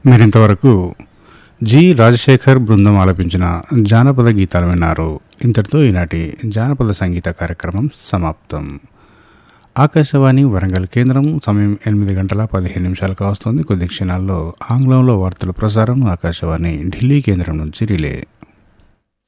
మీరింతవరకు జి రాజశేఖర్ బృందం ఆలపించిన జానపద గీతాలు విన్నారు. ఇంతటితో ఈనాటి జానపద సంగీత కార్యక్రమం సమాప్తం. ఆకాశవాణి వరంగల్ కేంద్రం. సమయం 8:15 కావస్తోంది. కొద్ది క్షణాల్లో ఆంగ్లంలో వార్తల ప్రసారం ఆకాశవాణి ఢిల్లీ కేంద్రం నుంచి రిలే.